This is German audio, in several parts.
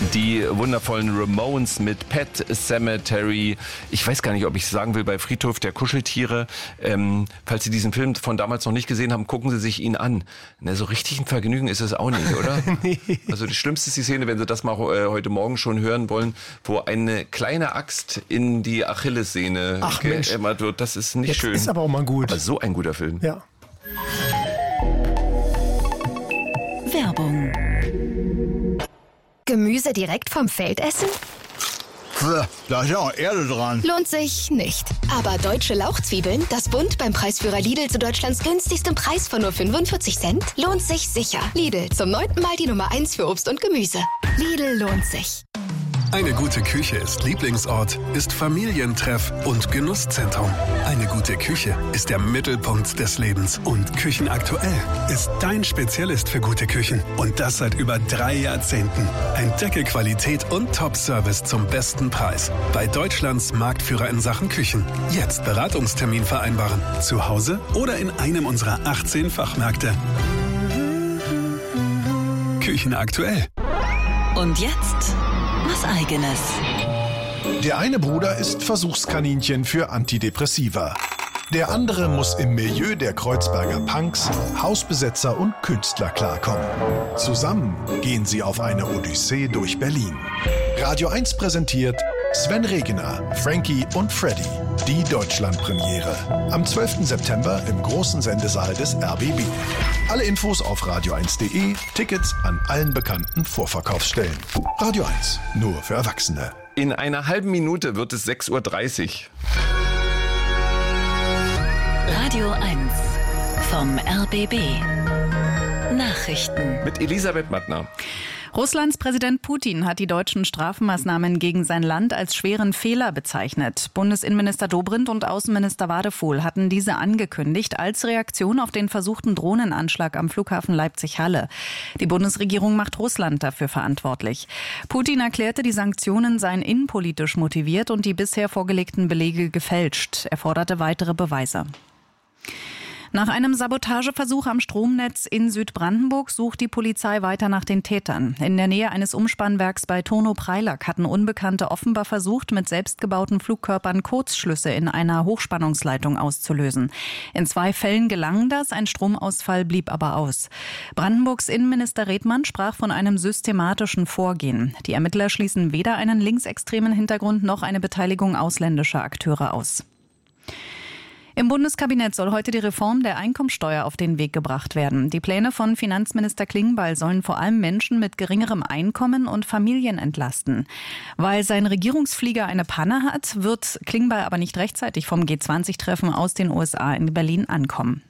Die wundervollen Ramones mit Pet Sematary. Ich weiß gar nicht, ob ich sagen will, bei Friedhof der Kuscheltiere. Falls Sie diesen Film von damals noch nicht gesehen haben, gucken Sie sich ihn an. Na, so richtig ein Vergnügen ist es auch nicht, oder? Nee. Also die schlimmste ist die Szene, wenn Sie das mal heute Morgen schon hören wollen, wo eine kleine Axt in die Achillessehne gehämmert wird. Das ist nicht Jetzt schön. Ist aber auch mal gut. Aber so ein guter Film. Ja. Werbung. Gemüse direkt vom Feld essen? Da ist ja auch Erde dran. Lohnt sich nicht. Aber deutsche Lauchzwiebeln, das Bund beim Preisführer Lidl zu Deutschlands günstigstem Preis von nur 45 Cent, lohnt sich sicher. Lidl, zum 9. Mal die Nummer 1 für Obst und Gemüse. Lidl lohnt sich. Eine gute Küche ist Lieblingsort, ist Familientreff und Genusszentrum. Eine gute Küche ist der Mittelpunkt des Lebens. Und Küchenaktuell ist dein Spezialist für gute Küchen. Und das seit über 3 Jahrzehnten. Entdecke Qualität und Top-Service zum besten Preis. Bei Deutschlands Marktführer in Sachen Küchen. Jetzt Beratungstermin vereinbaren. Zu Hause oder in einem unserer 18 Fachmärkte. Küchenaktuell. Und jetzt was Eigenes. Der eine Bruder ist Versuchskaninchen für Antidepressiva. Der andere muss im Milieu der Kreuzberger Punks, Hausbesetzer und Künstler klarkommen. Zusammen gehen sie auf eine Odyssee durch Berlin. Radio 1 präsentiert Sven Regener, Frankie und Freddy. Die Deutschlandpremiere. Am 12. September im großen Sendesaal des RBB. Alle Infos auf radio1.de, Tickets an allen bekannten Vorverkaufsstellen. Radio 1, nur für Erwachsene. In einer halben Minute wird es 6:30 Uhr. Radio 1 vom RBB. Nachrichten. Mit Elisabeth Mattner. Russlands Präsident Putin hat die deutschen Strafmaßnahmen gegen sein Land als schweren Fehler bezeichnet. Bundesinnenminister Dobrindt und Außenminister Wadephol hatten diese angekündigt als Reaktion auf den versuchten Drohnenanschlag am Flughafen Leipzig-Halle. Die Bundesregierung macht Russland dafür verantwortlich. Putin erklärte, die Sanktionen seien innenpolitisch motiviert und die bisher vorgelegten Belege gefälscht. Er forderte weitere Beweise. Nach einem Sabotageversuch am Stromnetz in Südbrandenburg sucht die Polizei weiter nach den Tätern. In der Nähe eines Umspannwerks bei Turnow-Preilack hatten Unbekannte offenbar versucht, mit selbstgebauten Flugkörpern Kurzschlüsse in einer Hochspannungsleitung auszulösen. In 2 Fällen gelang das, ein Stromausfall blieb aber aus. Brandenburgs Innenminister Redmann sprach von einem systematischen Vorgehen. Die Ermittler schließen weder einen linksextremen Hintergrund noch eine Beteiligung ausländischer Akteure aus. Im Bundeskabinett soll heute die Reform der Einkommensteuer auf den Weg gebracht werden. Die Pläne von Finanzminister Klingbeil sollen vor allem Menschen mit geringerem Einkommen und Familien entlasten. Weil sein Regierungsflieger eine Panne hat, wird Klingbeil aber nicht rechtzeitig vom G20-Treffen aus den USA in Berlin ankommen.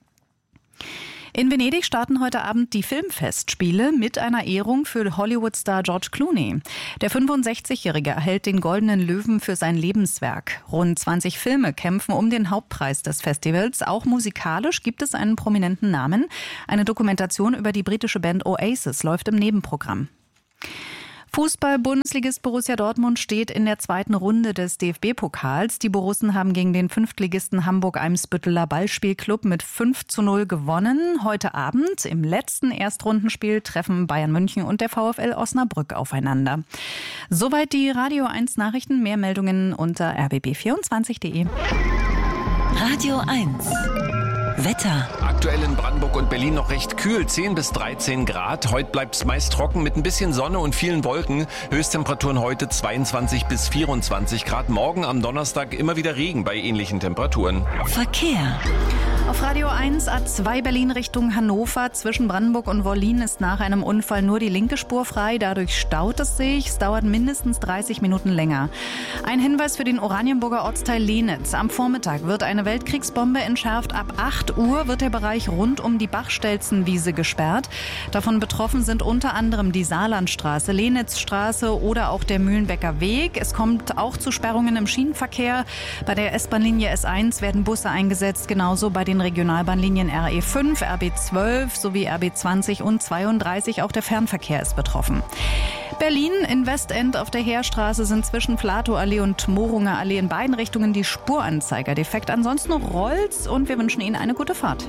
In Venedig starten heute Abend die Filmfestspiele mit einer Ehrung für Hollywood-Star George Clooney. Der 65-Jährige erhält den Goldenen Löwen für sein Lebenswerk. Rund 20 Filme kämpfen um den Hauptpreis des Festivals. Auch musikalisch gibt es einen prominenten Namen. Eine Dokumentation über die britische Band Oasis läuft im Nebenprogramm. Fußball-Bundesligist Borussia Dortmund steht in der 2. Runde des DFB-Pokals. Die Borussen haben gegen den 5. Hamburg-Eimsbütteler Ballspielclub mit 5:0 gewonnen. Heute Abend im letzten Erstrundenspiel treffen Bayern München und der VfL Osnabrück aufeinander. Soweit die Radio 1 Nachrichten. Mehr Meldungen unter rbb24.de. Radio 1. Wetter. Aktuell in Brandenburg und Berlin noch recht kühl, 10 bis 13 Grad. Heute bleibt es meist trocken mit ein bisschen Sonne und vielen Wolken. Höchsttemperaturen heute 22 bis 24 Grad. Morgen am Donnerstag immer wieder Regen bei ähnlichen Temperaturen. Verkehr. Auf Radio 1 A2 Berlin Richtung Hannover. Zwischen Brandenburg und Wollin ist nach einem Unfall nur die linke Spur frei. Dadurch staut es sich. Es dauert mindestens 30 Minuten länger. Ein Hinweis für den Oranienburger Ortsteil Lehnitz. Am Vormittag wird eine Weltkriegsbombe entschärft. Ab 8 Uhr wird der Bereich rund um die Bachstelzenwiese gesperrt. Davon betroffen sind unter anderem die Saarlandstraße, Lenitzstraße oder auch der Mühlenbecker Weg. Es kommt auch zu Sperrungen im Schienenverkehr. Bei der S-Bahn-Linie S1 werden Busse eingesetzt, genauso bei den Regionalbahnlinien RE5, RB12 sowie RB20 und 32. Auch der Fernverkehr ist betroffen. Berlin in Westend auf der Heerstraße sind zwischen Flatow-Allee und Morunger Allee in beiden Richtungen die Spuranzeiger defekt. Ansonsten rollt's und wir wünschen Ihnen eine gute Fahrt.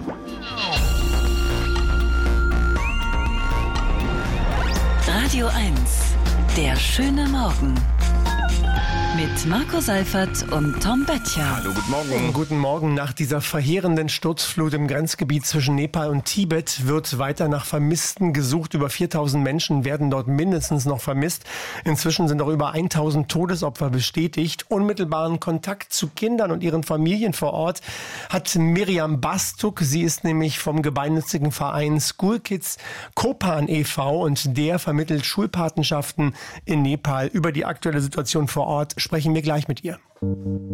Radio 1. Der schöne Morgen. Mit Marco Seifert und Tom Böttcher. Hallo, guten Morgen. Guten Morgen. Nach dieser verheerenden Sturzflut im Grenzgebiet zwischen Nepal und Tibet wird weiter nach Vermissten gesucht. Über 4000 Menschen werden dort mindestens noch vermisst. Inzwischen sind auch über 1000 Todesopfer bestätigt. Unmittelbaren Kontakt zu Kindern und ihren Familien vor Ort hat Miriam Bastuk. Sie ist nämlich vom gemeinnützigen Verein School Kids Kopan e.V. und der vermittelt Schulpatenschaften in Nepal. Über die aktuelle Situation vor Ort sprechen wir gleich mit ihr.